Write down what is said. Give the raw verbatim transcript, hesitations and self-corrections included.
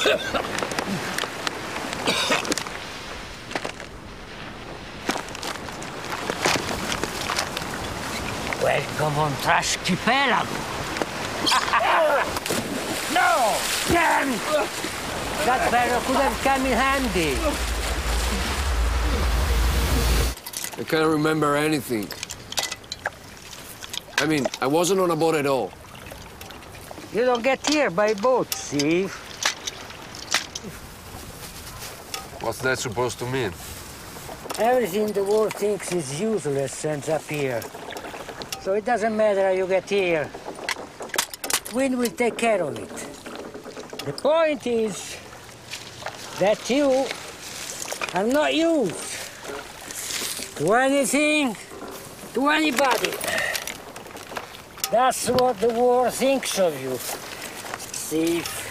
Welcome on Trashkipelago. No! Damn! That barrel could have come in handy. I can't remember anything. I mean, I wasn't on a boat at all. You don't get here by boat, Steve. What's that supposed to mean? Everything the world thinks is useless ends up here. So it doesn't matter how you get here. Wind will take care of it. The point is that you are not used to anything, to anybody. That's what the war thinks of you, Steve.